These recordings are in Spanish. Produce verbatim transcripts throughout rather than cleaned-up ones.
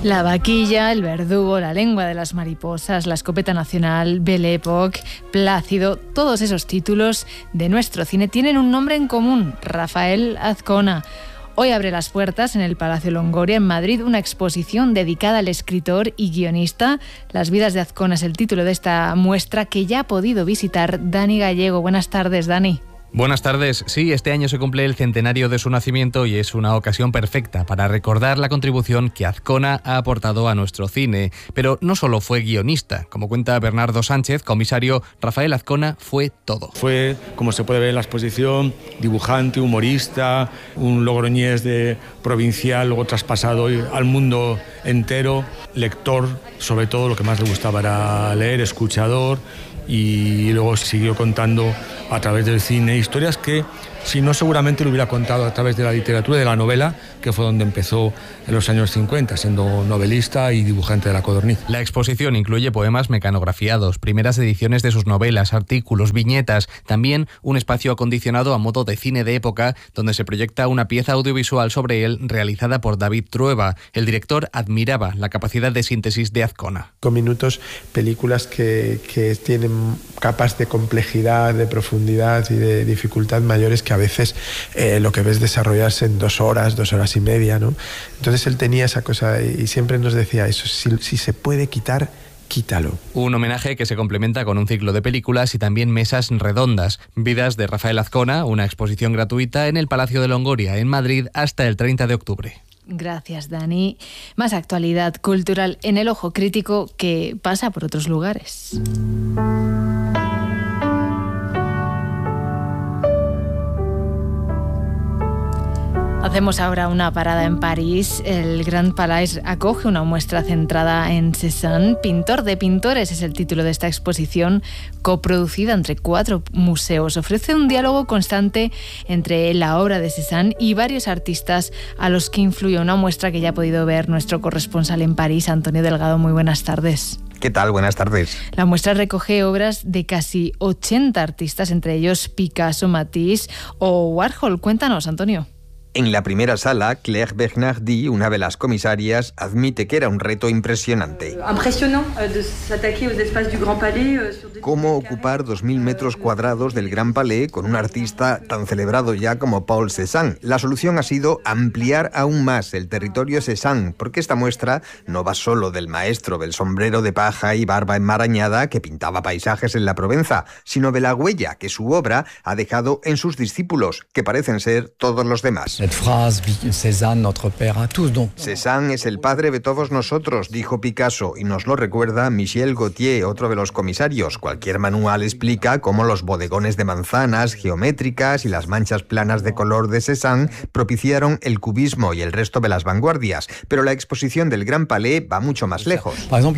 La vaquilla, el verdugo, la lengua de las mariposas, la escopeta nacional, Belle Époque, Plácido, todos esos títulos de nuestro cine tienen un nombre en común: Rafael Azcona. Hoy abre las puertas en el Palacio Longoria, en Madrid, una exposición dedicada al escritor y guionista. Las vidas de Azcona es el título de esta muestra que ya ha podido visitar Dani Gallego. Buenas tardes, Dani. Buenas tardes. Sí, este año se cumple el centenario de su nacimiento y es una ocasión perfecta para recordar la contribución que Azcona ha aportado a nuestro cine. Pero no solo fue guionista. Como cuenta Bernardo Sánchez, comisario, Rafael Azcona fue todo. Fue, como se puede ver en la exposición, dibujante, humorista, un logroñés de provincial, luego traspasado al mundo entero, lector, sobre todo lo que más le gustaba era leer, escuchador, y luego siguió contando a través del cine historias que, si no, seguramente lo hubiera contado a través de la literatura, de la novela, que fue donde empezó en los años cincuenta, siendo novelista y dibujante de La Codorniz. La exposición incluye poemas mecanografiados, primeras ediciones de sus novelas, artículos, viñetas, también un espacio acondicionado a modo de cine de época, donde se proyecta una pieza audiovisual sobre él realizada por David Trueba. El director admiraba la capacidad de síntesis de Azcona. Con minutos, películas que, que tienen capas de complejidad, de profundidad y de dificultad mayores que a veces eh, lo que ves desarrollarse en dos horas, dos horas y media, ¿no? Entonces él tenía esa cosa y siempre nos decía eso: si, si se puede quitar, quítalo. Un homenaje que se complementa con un ciclo de películas y también mesas redondas. Vidas de Rafael Azcona, una exposición gratuita en el Palacio de Longoria, en Madrid, hasta el treinta de octubre. Gracias, Dani. Más actualidad cultural en el ojo crítico, que pasa por otros lugares. Hacemos ahora una parada en París. El Grand Palais acoge una muestra centrada en Cézanne. Pintor de pintores es el título de esta exposición, coproducida entre cuatro museos. Ofrece un diálogo constante entre la obra de Cézanne y varios artistas a los que influye. Una muestra que ya ha podido ver nuestro corresponsal en París, Antonio Delgado. Muy buenas tardes. ¿Qué tal? Buenas tardes. La muestra recoge obras de casi ochenta artistas, entre ellos Picasso, Matisse o Warhol. Cuéntanos, Antonio. En la primera sala, Claire Bernardi, una de las comisarias, admite que era un reto impresionante. ¿Cómo ocupar dos mil metros cuadrados del Grand Palais con un artista tan celebrado ya como Paul Cézanne? La solución ha sido ampliar aún más el territorio Cézanne, porque esta muestra no va solo del maestro del sombrero de paja y barba enmarañada que pintaba paisajes en la Provenza, sino de la huella que su obra ha dejado en sus discípulos, que parecen ser todos los demás. Cézanne es el padre de todos nosotros, dijo Picasso, y nos lo recuerda Michel Gauthier, otro de los comisarios. Cualquier manual explica cómo los bodegones de manzanas geométricas y las manchas planas de color de Cézanne propiciaron el cubismo y el resto de las vanguardias, pero la exposición del Grand Palais va mucho más lejos.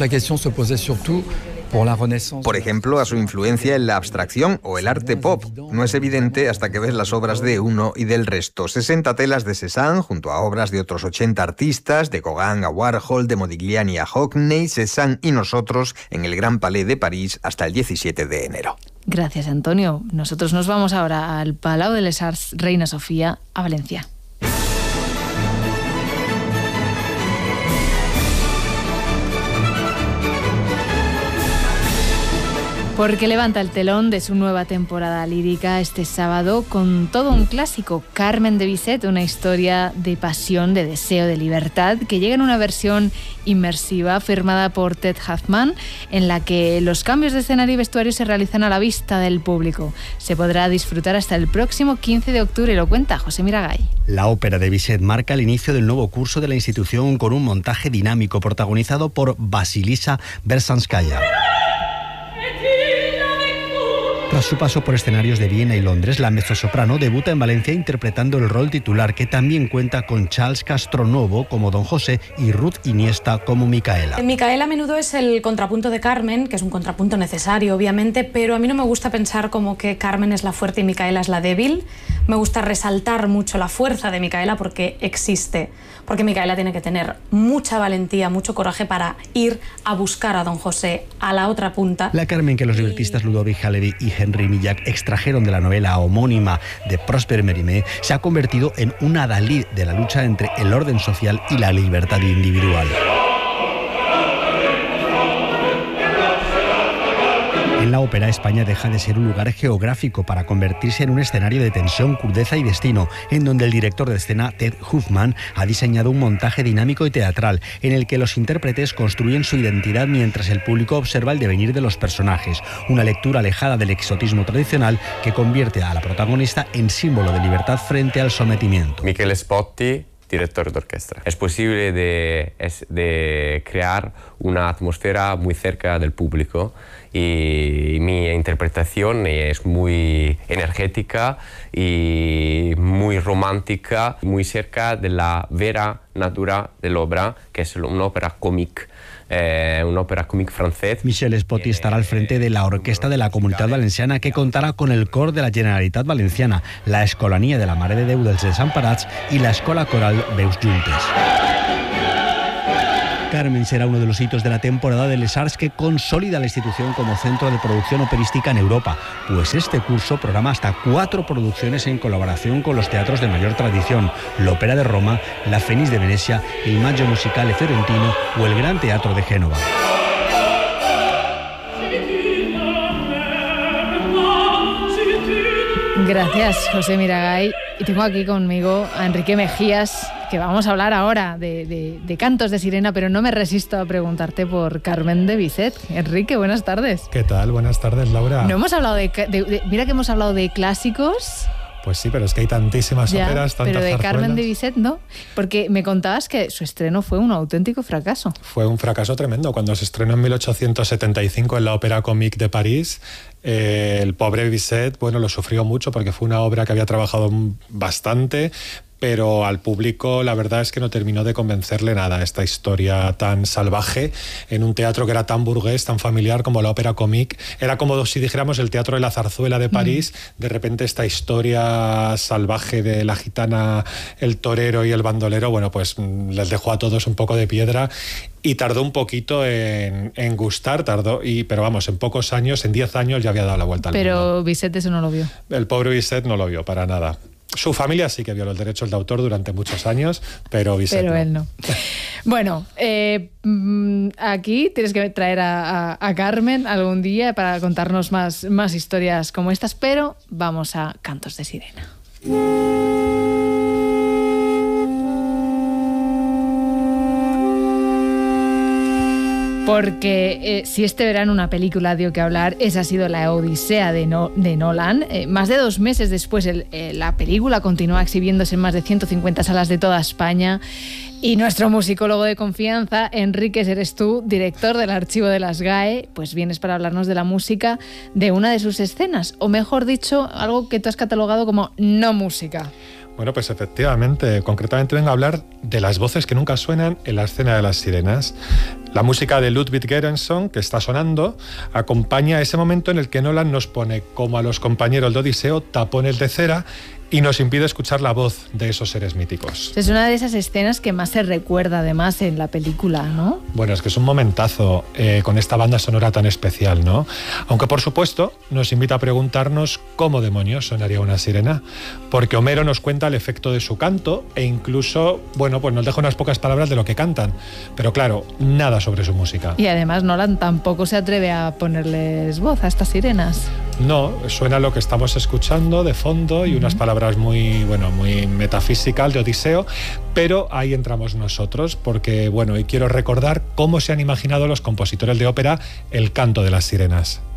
Por ejemplo, a su influencia en la abstracción o el arte pop. No es evidente hasta que ves las obras de uno y del resto. sesenta telas de Cézanne junto a obras de otros ochenta artistas, de Gauguin a Warhol, de Modigliani a Hockney, Cézanne y nosotros en el Grand Palais de París hasta el diecisiete de enero. Gracias, Antonio. Nosotros nos vamos ahora al Palau de les Arts Reina Sofía, a Valencia. Porque levanta el telón de su nueva temporada lírica este sábado con todo un clásico, Carmen de Bizet, una historia de pasión, de deseo, de libertad, que llega en una versión inmersiva firmada por Ted Huffman, en la que los cambios de escenario y vestuario se realizan a la vista del público. Se podrá disfrutar hasta el próximo quince de octubre, lo cuenta José Miragay. La ópera de Bizet marca el inicio del nuevo curso de la institución con un montaje dinámico protagonizado por Vasilisa Berzhanskaya. Tras su paso por escenarios de Viena y Londres, la mezzosoprano debuta en Valencia interpretando el rol titular, que también cuenta con Charles Castronovo como Don José y Ruth Iniesta como Micaela. Micaela a menudo es el contrapunto de Carmen, que es un contrapunto necesario, obviamente, pero a mí no me gusta pensar como que Carmen es la fuerte y Micaela es la débil. Me gusta resaltar mucho la fuerza de Micaela porque existe, porque Micaela tiene que tener mucha valentía, mucho coraje para ir a buscar a Don José a la otra punta. La Carmen que los libretistas Ludovic Halevi y Henry Millac extrajeron de la novela homónima de Prosper Mérimée se ha convertido en una adalid de la lucha entre el orden social y la libertad individual. En la ópera, España deja de ser un lugar geográfico para convertirse en un escenario de tensión, crudeza y destino, en donde el director de escena, Ted Huffman, ha diseñado un montaje dinámico y teatral, en el que los intérpretes construyen su identidad mientras el público observa el devenir de los personajes. Una lectura alejada del exotismo tradicional que convierte a la protagonista en símbolo de libertad frente al sometimiento. Michele Spotti, director de orquesta. Es posible de, es de crear una atmósfera muy cerca del público y mi interpretación es muy energética y muy romántica, muy cerca de la vera natura de la obra, que es una ópera cómica. Eh, una ópera cómic francés. Michele Spotti estará al frente de la Orquesta de la Comunitat Valenciana, que contará con el cor de la Generalitat Valenciana, la Escolanía de la Mare de Déu dels Desemparats y la Escola Coral Veus Juntes. Carmen será uno de los hitos de la temporada de Les Arts, que consolida la institución como centro de producción operística en Europa, pues este curso programa hasta cuatro producciones en colaboración con los teatros de mayor tradición: l'Ópera de Roma, la Fenice de Venecia, el Maggio Musicale Fiorentino o el Gran Teatro de Génova. Gracias, José Miragay. Y tengo aquí conmigo a Enrique Mejías, que vamos a hablar ahora de, de, de cantos de sirena, pero no me resisto a preguntarte por Carmen de Bizet. Enrique, buenas tardes. ¿Qué tal? Buenas tardes, Laura. No hemos hablado de, de, de... Mira que hemos hablado de clásicos... Pues sí, pero es que hay tantísimas ya, óperas, tantas pero de zarzuelas. Carmen de Bizet no, porque me contabas que su estreno fue un auténtico fracaso. Fue un fracaso tremendo. Cuando se estrenó en mil ochocientos setenta y cinco en la Ópera Comique de París, eh, el pobre Bizet, bueno, lo sufrió mucho porque fue una obra que había trabajado bastante, pero al público la verdad es que no terminó de convencerle nada esta historia tan salvaje en un teatro que era tan burgués, tan familiar como la Ópera Comique. Era como si dijéramos el Teatro de la Zarzuela de París, mm. de repente esta historia salvaje de la gitana, el torero y el bandolero, bueno, pues les dejó a todos un poco de piedra y tardó un poquito en, en gustar, tardó, y, pero vamos, en pocos años, en diez años ya había dado la vuelta al pero mundo. Pero Bizet eso no lo vio. El pobre Bizet no lo vio para nada. Su familia sí que violó los derechos de autor durante muchos años, pero Bizet Pero no. él no. Bueno, eh, aquí tienes que traer a, a, a Carmen algún día para contarnos más, más historias como estas, pero vamos a Cantos de Sirena. Porque eh, si este verano una película dio que hablar, esa ha sido La Odisea de, no, de Nolan. Eh, más de dos meses después, el, eh, la película continúa exhibiéndose en más de ciento cincuenta salas de toda España. Y nuestro musicólogo de confianza, Enrique, eres tú, director del Archivo de las G A E, pues vienes para hablarnos de la música de una de sus escenas, o mejor dicho, algo que tú has catalogado como no música. Bueno, pues efectivamente, concretamente vengo a hablar de las voces que nunca suenan en la escena de las sirenas. La música de Ludwig Göransson, que está sonando, acompaña ese momento en el que Nolan nos pone, como a los compañeros de Odiseo, tapones de cera y nos impide escuchar la voz de esos seres míticos. Es una de esas escenas que más se recuerda además en la película, ¿no? Bueno, es que es un momentazo eh, con esta banda sonora tan especial, ¿no? Aunque por supuesto nos invita a preguntarnos cómo demonios sonaría una sirena, porque Homero nos cuenta el efecto de su canto e incluso, bueno, pues nos deja unas pocas palabras de lo que cantan, pero claro, nada sobre su música. Y además Nolan tampoco se atreve a ponerles voz a estas sirenas. No, suena lo que estamos escuchando de fondo y uh-huh. unas palabras muy, bueno, muy metafísicas de Odiseo, pero ahí entramos nosotros porque, bueno, y quiero recordar cómo se han imaginado los compositores de ópera el canto de las sirenas.